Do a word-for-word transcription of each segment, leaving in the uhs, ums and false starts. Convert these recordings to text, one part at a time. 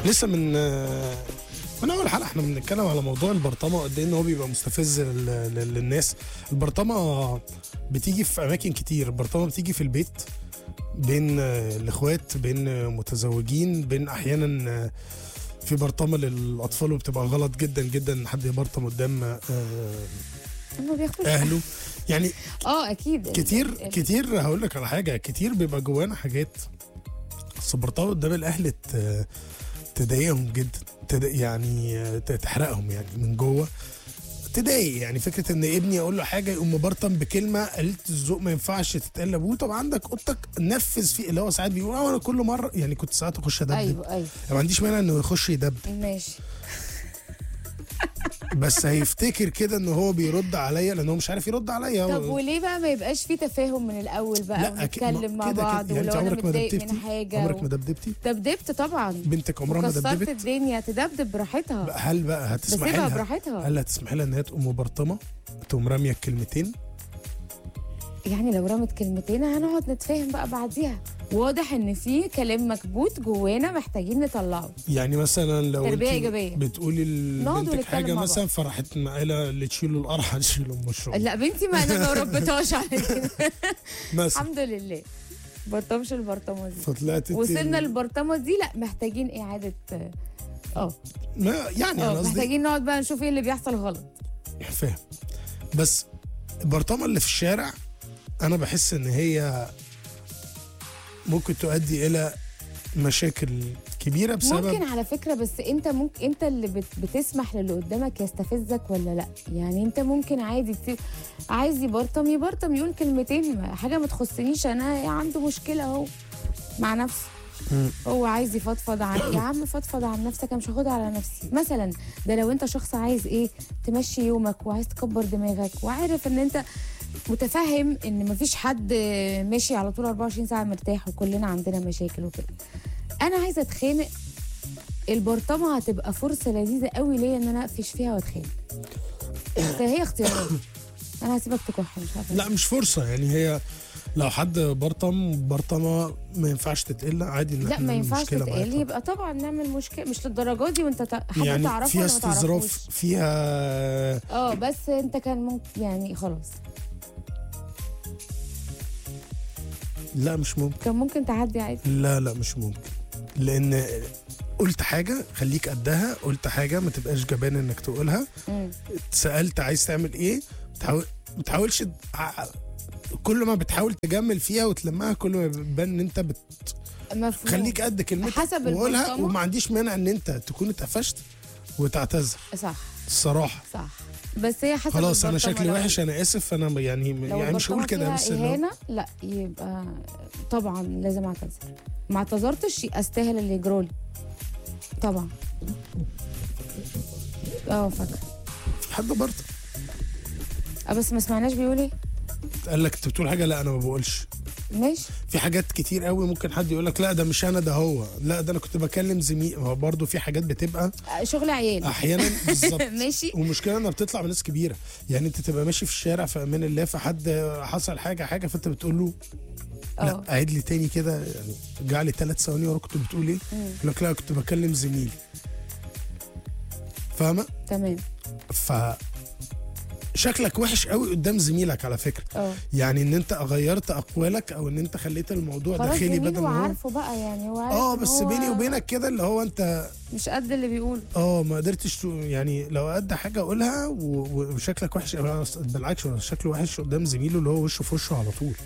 لسه من من اول حلقه احنا بنتكلم على موضوع البرطمه قد ايه ان هو بيبقى مستفز لل- لل- للناس. البرطمه بتيجي في اماكن كتير. البرطمه بتيجي في البيت بين الاخوات، بين متزوجين، بين احيانا في برطمه للاطفال، وبتبقى غلط جدا جدا ان حد يبرطم قدام آه، ما بياخدوش اهله. يعني اه اكيد كتير ال- ال- كتير هقول لك على حاجه، كتير بيبقى جوانا حاجات بس البرطمه قدام الاهل ت- تضايقهم جدا، تد- يعني آه، تحرقهم يعني من جوه، تضايق. يعني فكره ان ابني اقول له حاجه يقوم مبرطم بكلمه قليله الذوق ما ينفعش تتقال لابوه. طب عندك اوضتك نفذ فيه، اللي هو ساعات بيقول اه انا كل مره، يعني كنت ساعات اخش ادبدب. ايوه ايوه ما عنديش مانع انه يخش يدبدب، ماشي. بس هيفتكر كده ان هو بيرد عليا لان هو مش عارف يرد عليا. طب وليه بقى ما يبقاش في تفاهم من الاول بقى لا، أكيد- ما- ونتكلم مع كده- كده. بعض؟ يعني ولو انت انا عمرك ما متضايق من دبدبتي؟ حاجه عمرك ما و... دبدبتي؟ دبدبت طبعا. بنتك عمرها ما وكسرت دبدبت؟ الدنيا، تدبدب براحتها. هل بقى هتسمحي بسيبها لها؟ براحتها. هل هتسمحي لها ان هي تقوم مبرطمه تقوم راميه الكلمتين؟ يعني لو رمت كلمتين هنقعد نتفاهم بقى بعديها. واضح ان في كلام مكبوت جوانا محتاجين نطلعه. يعني مثلا لو تربية انت إيجابية. بتقولي نقعد لبنتك ونتكلم حاجه مع مثلا بعض. فراحت مقاله اللي تشيله القرحه تشيله ام الشغل لا بنتي ما انا ما ربيتهاش على كده. مثلا، الحمد لله برطمش البرطمه دي. فطلعت انت- وصلنا للبرطمه دي، لا محتاجين اعاده اه ما يعني انا اه قصدي محتاجين نقعد بقى نشوف ايه اللي بيحصل غلط. فاهم. بس البرطمه اللي في الشارع انا بحس ان هي ممكن تؤدي الى مشاكل كبيره بسبب ممكن على فكره، بس انت ممكن انت اللي بت بتسمح للي قدامك يستفزك ولا لا. يعني انت ممكن عادي تسيب، عايز يبرطم يبرطم يقول كلمتين، ما- حاجه ما تخصنيش انا، عنده مشكله اهو مع نفسه. مم. هو عايز يفضفض عن يا عم فضفض عن نفسك، انا مش هاخدها على نفسي مثلا. ده لو انت شخص عايز ايه تمشي يومك وعايز تكبر دماغك وعارف ان انت متفهم ان مفيش حد ماشي على طول أربعة وعشرين ساعه مرتاح وكلنا عندنا مشاكل وكده. انا عايزه اتخانق، البرطمه هتبقى فرصه لذيذه قوي ليا ان انا اقفش فيها واتخانق. فهي اختيارات. انا هسيبك تكح مش عارفه. لا مش فرصه، يعني هي لو حد برطم برطمه ما ينفعش تتقل عادي ان لا احنا ما نعمل ينفعش مشكلة تتقال، معاها. يبقى طبعا نعمل مشكله، مش للدرجه دي وانت تع- حد يعني تعرفه فيها ولا ما استظراف، تعرفوش. فيها اه بس انت كان ممكن يعني خلاص لا مش ممكن. كان ممكن تعدي عادي. لا لا مش ممكن، لان قلت حاجه خليك قدها، قلت حاجه ما تبقاش جبان انك تقولها. مم. اتسالت عايز تعمل ايه، بتحاول ما تحاولش ت- ع- كل ما بتحاول تجمل فيها وتلمها كل ما بيبان ان انت بت... مفهوم. خليك قد كلمتك حسب وقولها، البرطمة. وما عنديش مانع ان انت تكون اتقفشت وتعتذر صح الصراحه. صح. بس هي حسب خلاص انا البرطمة. شكلي لو- وحش انا اسف انا يعني لو يعني مش هقول البرطمة كده فيها بس اللي هو- اهانه لا يبقى طبعا لازم اعتذر. ما اعتذرتش استاهل اللي يجرالي طبعا. اه فاكره. في حد برضه اه بس ما سمعناش بيقول ايه. قال لك انت بتقول حاجه، لا انا ما بقولش. ماشي. في حاجات كتير قوي ممكن حد يقول لك لا ده مش انا ده هو، لا ده انا كنت بكلم زميل. هو برضه في حاجات بتبقى آه، شغل عيال. احيانا بالظبط. ماشي. والمشكله انها بتطلع من ناس كبيره، يعني انت تبقى ماشي في الشارع في امان الله فحد حصل حاجه حاجه فانت بتقول له لا اه عيد لي تاني كده، يعني رجع لي ثلاث ثواني ورا كنت بتقول ايه؟ مم. يقول لك لا كنت بكلم زميلي. فاهمه؟ تمام. ف شكلك وحش قوي قدام زميلك على فكره. اه يعني ان انت غيرت اقوالك او ان انت خليت الموضوع خلاص داخلي جميل بدل ما هو وعارفه بقى، يعني هو عارف اه إن بس هو بيني وبينك كده اللي هو انت مش قد اللي بيقول. اه ما قدرتش تو- يعني لو قد حاجه اقولها و- وشكلك وحش، بالعكس هو شكله وحش قدام زميله اللي هو وشه في وشه على طول،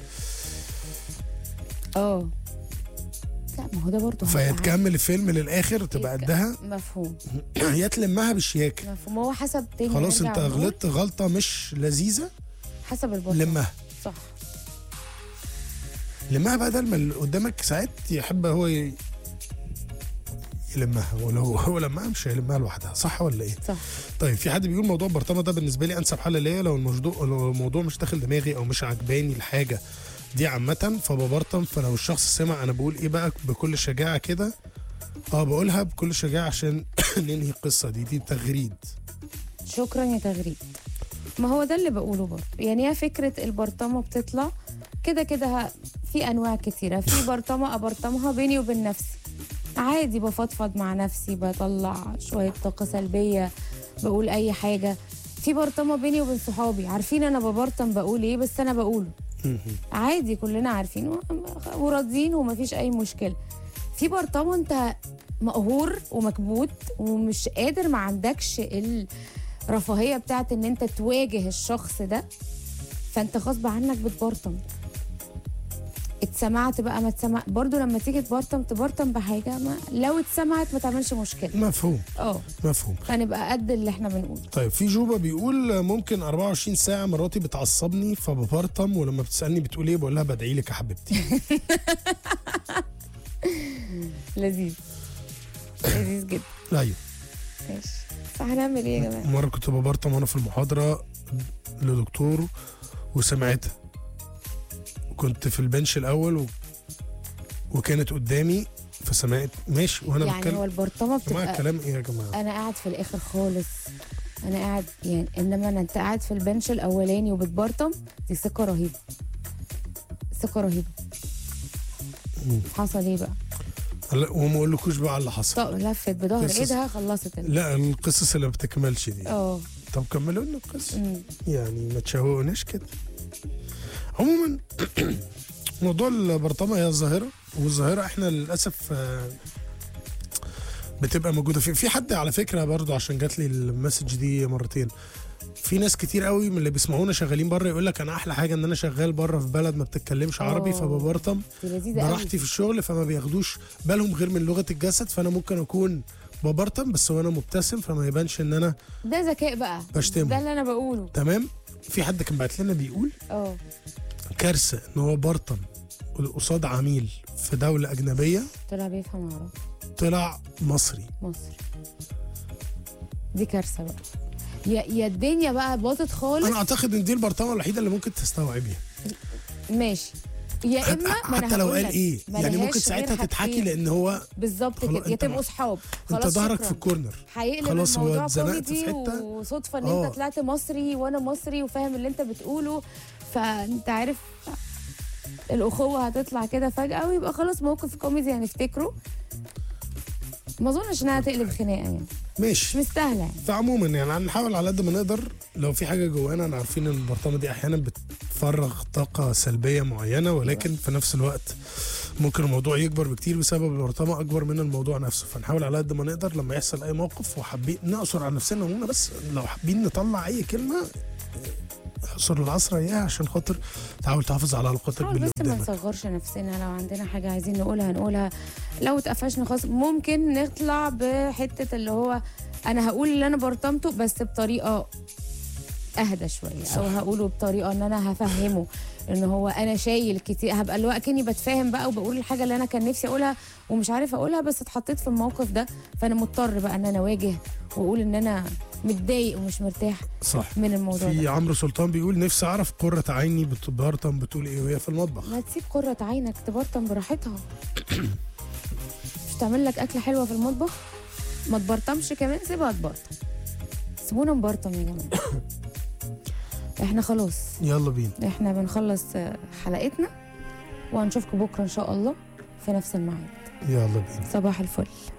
اه لا ما هو ده برضه فهي تكمل الفيلم للاخر تبقى يتك- قدها مفهوم هي تلمها بالشياكه. مفهوم. هو حسب تاني خلاص نرجع انت ونقول غلطت غلطه مش لذيذه، حسب البطل. لمها صح. لمها بدل ما اللي قدامك ساعات يحب هو ي- يلمها، ولو هو لمها مش هيلمها لوحدها، صح ولا ايه؟ صح. طيب في حد بيقول موضوع البرطمه ده بالنسبه لي انسب حل ليا لو الموضوع لو الموضوع مش داخل دماغي او مش عجباني الحاجه دي عامه فببرطم. فلو الشخص سمع انا بقول ايه بقى بكل شجاعه كده، اه بقولها بكل شجاعه عشان ننهي القصه دي دي تغريد. شكرا يا تغريد. ما هو ده اللي بقوله برضه، يعني هي فكره البرطمه بتطلع كده كده ه- في انواع كتيره. في برطمه ابرطمها بيني وبين نفسي، عادي بفضفض مع نفسي، بطلع شويه طاقه سلبيه، بقول اي حاجه. في برطمه بيني وبين صحابي، عارفين انا ببرطم بقول ايه، بس انا بقوله عادي، كلنا عارفين وراضيين ومفيش اي مشكله. في برطمه انت مقهور ومكبوت ومش قادر، ما عندكش الرفاهيه بتاعت ان انت تواجه الشخص ده، فانت غصب عنك بتبرطم. اتسمعت بقى ما اتسمع برضو، لما تيجي تبرطم تبرطم بحاجه ما لو اتسمعت ما تعملش مشكله. مفهوم. اه مفهوم. فنبقى قد اللي احنا بنقوله. طيب في جوبا بيقول ممكن أربعة وعشرين ساعة مراتي بتعصبني فببرطم، ولما بتسألني بتقول ايه بقول لها بدعي لك يا حبيبتي. لذيذ لذيذ جدا. ايوه ماشي، فهنعمل ايه يا جماعه؟ مرة كنت ببرطم وانا في المحاضرة لدكتور وسمعتها، كنت في البنش الاول و... وكانت قدامي فسمعت ماشي وانا يعني بتكلم. هو البرطمه جماعة بتبقى الكلام ايه يا جماعة؟ انا قاعد في الاخر خالص، انا قاعد يعني، انما أنا انت قاعد في البنش الاولاني وبتبرطم، دي ثقه رهيبه، ثقه رهيبه. مم. حصل ايه بقى؟ لا وما اقولكوش بقى على اللي حصل. طب لفت بظهر قصص. ايدها خلصت ال- لا القصص اللي ما بتكملش دي. اه طب كملوا لنا القصة أمم. يعني، ما تشوقوناش كده. عموما موضوع البرطمه هي ظاهره، والظاهره احنا للاسف آه، بتبقى موجوده في في حد على فكره برضو، عشان جات لي المسج دي مرتين. في ناس كتير قوي من اللي بيسمعونا شغالين بره يقول لك انا احلى حاجه ان انا شغال بره في بلد ما بتتكلمش عربي، آه. فببرطم دي لذيذه قوي. براحتي في الشغل، فما بياخدوش بالهم غير من لغه الجسد، فانا ممكن اكون ببرطم بس وانا مبتسم فما يبانش ان انا ده ذكاء بقى، بشتمه. ده اللي انا بقوله. تمام. في حد كان بعت لنا بيقول اه كارثه ان هو برطم قصاد عميل في دوله اجنبيه طلع بيفهم عربي طلع مصري. مصري، دي كارثه بقى. يا يا الدنيا بقى باظت خالص. انا اعتقد ان دي البرطمه الوحيده اللي ممكن تستوعبيها، ماشي، يا اما ما حتى أنا لو هقول قال لك، ايه يعني ملهاش ممكن غير ساعتها تضحكي حاجتين. لان هو بالظبط خلاص كده، يا انت تبقوا ما- صحاب انت خلاص ظهرك شكراً. في الكورنر، هيقلب خلاص هو الموضوع اتزنقت في كوميدي، حتة. وصدفه ان آه. انت طلعت مصري وانا مصري وفاهم اللي انت بتقوله، فانت عارف الاخوه هتطلع كده فجاه، ويبقى خلاص موقف كوميدي هنفتكره. ما اظنش انها تقلب خناقه يعني، مش ماشي. مستاهله يعني. فعموما يعني هنحاول على قد ما نقدر، لو في حاجه جوانا انا عارفين ان البرطمه دي احيانا بتفرغ طاقه سلبيه معينه، ولكن في نفس الوقت ممكن الموضوع يكبر بكتير بسبب البرطمه اكبر من الموضوع نفسه، فنحاول على قد ما نقدر لما يحصل اي موقف وحابين نقصر على نفسنا هنا، بس لو حابين نطلع اي كلمه احصر العصر اياها عشان خاطر تحاول تحافظ على علاقتك حاول باللي بس ما قدامك. نصغرش نفسنا، لو عندنا حاجه عايزين نقولها هنقولها، لو اتقفشنا خلاص ممكن نطلع بحته اللي هو انا هقول اللي انا برطمته بس بطريقه اهدى شويه، صح. او هقوله بطريقه ان انا هفهمه ان هو انا شايل كتير، هبقى اللي هو كاني بتفاهم بقى وبقول الحاجه اللي انا كان نفسي اقولها ومش عارفه اقولها، بس اتحطيت في الموقف ده فانا مضطر بقى ان انا اواجه واقول ان انا متضايق ومش مرتاح صح. من الموضوع في ده. عمرو سلطان بيقول نفسي اعرف قرة عيني بتبرطم بتقول ايه وهي في المطبخ. ما تسيب قرة عينك تبرطم براحتها. مش تعمل لك أكلة حلوة في المطبخ ما تبرطمش كمان، سيبها تبرطم، سيبونا نبرطم يا جماعة. احنا خلاص، يلا بينا. احنا بنخلص حلقتنا وهنشوفكم بكرة إن شاء الله في نفس الميعاد. يلا بينا. صباح الفل.